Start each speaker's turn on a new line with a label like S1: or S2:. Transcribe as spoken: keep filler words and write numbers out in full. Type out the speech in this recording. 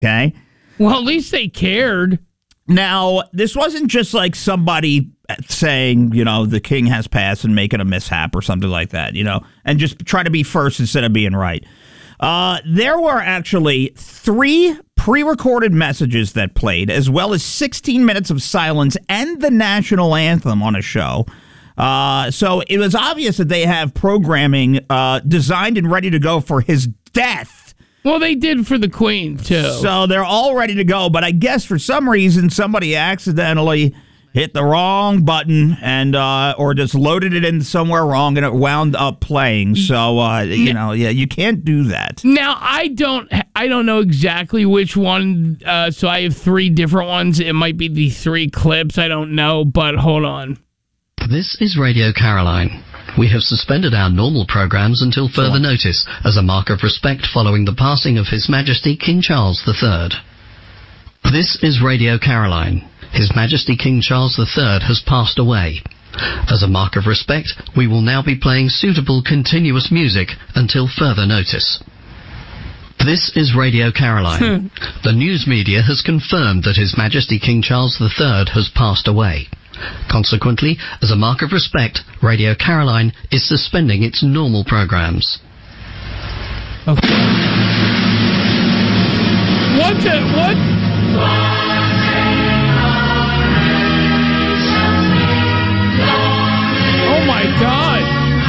S1: Okay?
S2: Well, at least they cared.
S1: Now, this wasn't just like somebody saying, you know, the king has passed and making a mishap or something like that, you know, and just try to be first instead of being right. Uh, there were actually three pre-recorded messages that played, as well as sixteen minutes of silence and the national anthem on a show. Uh, so it was obvious that they have programming uh, designed and ready to go for his death.
S2: Well, they did for the Queen, too.
S1: So they're all ready to go, but I guess for some reason somebody accidentally hit the wrong button and uh, or just loaded it in somewhere wrong and it wound up playing. So, uh, you know, yeah, you can't do that.
S2: Now, I don't I don't know exactly which one, uh, so I have three different ones. It might be the three clips. I don't know, but hold on.
S3: This is Radio Caroline. We have suspended our normal programs until further notice as a mark of respect following the passing of His Majesty King Charles the Third. This is Radio Caroline. His Majesty King Charles the Third has passed away. As a mark of respect, we will now be playing suitable continuous music until further notice. This is Radio Caroline. The news media has confirmed that His Majesty King Charles the Third has passed away. Consequently, as a mark of respect, Radio Caroline is suspending its normal programs.
S2: Okay. What the, what? Oh my God.